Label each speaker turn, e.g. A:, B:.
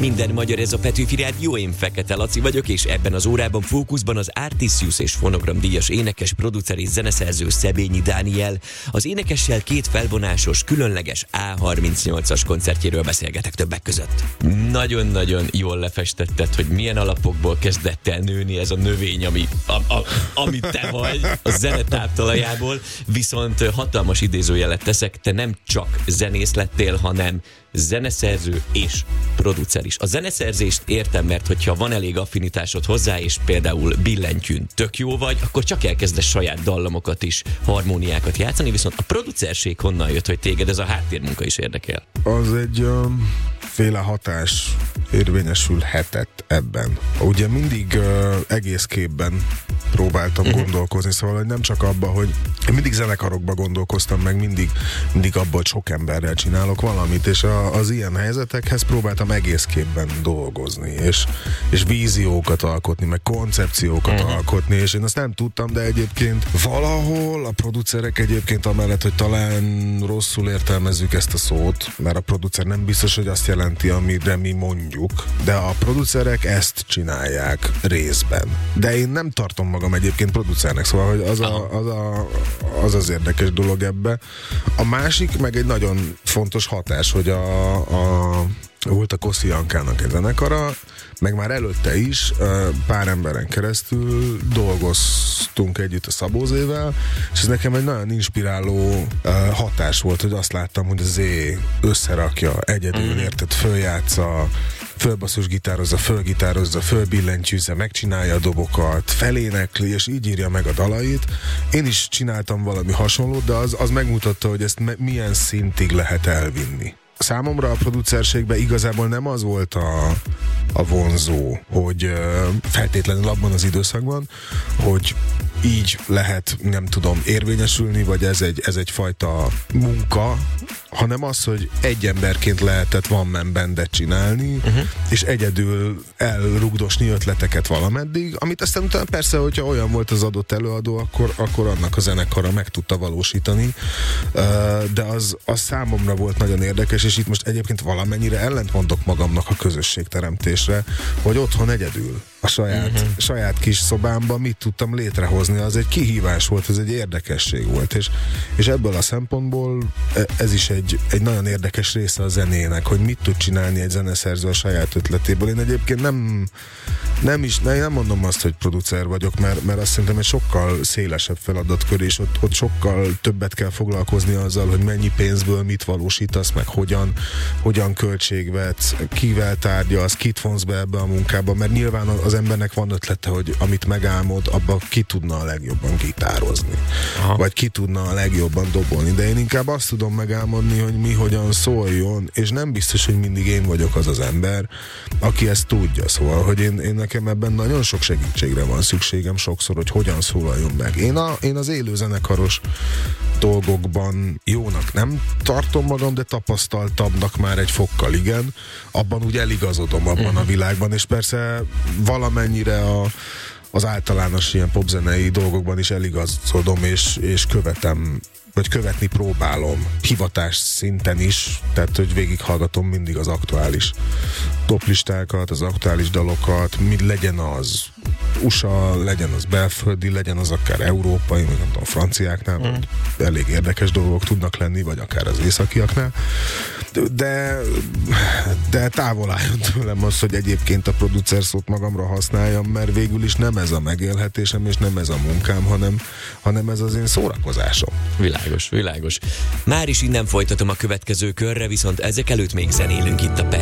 A: Minden magyar, ez a Petőfi Rádió, én Fekete Laci vagyok, és ebben az órában fókuszban az Artisius és Fonogram díjas énekes, producer és zeneszerző Szebényi Dániel. Az énekessel két felvonásos, különleges A38-as koncertjéről beszélgetek többek között. Nagyon-nagyon jól lefestetted, hogy milyen alapokból kezdett el nőni ez a növény, ami te vagy, a zene táptalajából, viszont hatalmas idézőjelet teszek, te nem csak zenész lettél, hanem zeneszerző és producer is. A zeneszerzést értem, mert hogyha van elég affinitásod hozzá, és például billentyűn tök jó vagy, akkor csak elkezdesz saját dallamokat is, harmóniákat játszani, viszont a producerség honnan jött, hogy téged ez a háttérmunka is érdekel?
B: Az egy féle hatás érvényesülhetett ebben. Ugye mindig egész képben próbáltam gondolkozni, szóval hogy nem csak abban, hogy mindig zenekarokban gondolkoztam, meg mindig abban, hogy sok emberrel csinálok valamit, és az ilyen helyzetekhez próbáltam egész képben dolgozni, és víziókat alkotni, meg koncepciókat alkotni, és én azt nem tudtam, de egyébként valahol a producerek egyébként amellett, hogy talán rosszul értelmezzük ezt a szót, mert a producer nem biztos, hogy azt jelenti, amire mi mondjuk, de a producerek ezt csinálják részben. De én nem tartom magam egyébként producernek, szóval hogy az érdekes dolog ebbe. A másik meg egy nagyon fontos hatás, hogy volt a Kossi Jankának egy zenekara, meg már előtte is pár emberen keresztül dolgoztunk együtt a Szabózével, és ez nekem egy nagyon inspiráló hatás volt, hogy azt láttam, hogy az összerakja, egyedül érted, följátsza, fölbasszusgitározza, fölgitározza, fölbillentyűzze, megcsinálja a dobokat, felénekli, és így írja meg a dalait. Én is csináltam valami hasonlót, de az megmutatta, hogy ezt milyen szintig lehet elvinni. Számomra a producerségben igazából nem az volt a vonzó, hogy feltétlenül abban az időszakban, hogy így lehet, nem tudom, érvényesülni, vagy ez egyfajta munka, hanem az, hogy egy emberként lehetett One Man Bandet csinálni, és egyedül elrugdosni ötleteket valameddig, amit aztán utána persze, hogyha olyan volt az adott előadó, akkor annak a zenekara meg tudta valósítani, de az számomra volt nagyon érdekes, és itt most egyébként valamennyire ellentmondok magamnak a közösségteremtésre, hogy otthon egyedül a saját kis szobámban mit tudtam létrehozni, az egy kihívás volt, ez egy érdekesség volt, és ebből a szempontból ez is egy nagyon érdekes része a zenének, hogy mit tud csinálni egy zeneszerző a saját ötletéből. Én egyébként nem mondom azt, hogy producer vagyok, mert azt szerintem egy sokkal szélesebb feladatkör, és ott sokkal többet kell foglalkozni azzal, hogy mennyi pénzből mit valósítasz, meg hogyan költségvetsz, kivel tárgyalsz, kit vonsz be ebbe a munkába, mert nyilván az embernek van ötlete, hogy amit megálmod, abban ki tudna a legjobban gitározni. Vagy ki tudna a legjobban dobolni. De én inkább azt tudom megálmodni, hogy mi hogyan szóljon, és nem biztos, hogy mindig én vagyok az ember, aki ezt tudja. Szóval, hogy én nekem ebben nagyon sok segítségre van szükségem sokszor, hogy hogyan szólaljon meg. Én az élő zenekaros dolgokban jónak nem tartom magam, de tapasztaltabbnak már egy fokkal igen. Abban úgy eligazodom abban a világban, és persze valamennyire az általános ilyen popzenei dolgokban is eligazodom, és követem, vagy követni próbálom, hivatás szinten is, tehát hogy végighallgatom mindig az aktuális toplistákat, az aktuális dalokat, legyen az USA, legyen az belföldi, legyen az akár európai, vagy nem tudom, franciáknál, elég érdekes dolgok tudnak lenni, vagy akár az északiaknál, de távol álljon tőlem az, hogy egyébként a producer szót magamra használjam, mert végül is nem ez a megélhetésem, és nem ez a munkám, hanem ez az én szórakozásom.
A: Világos. Már is innen folytatom a következő körre, viszont ezek előtt még zenélünk itt a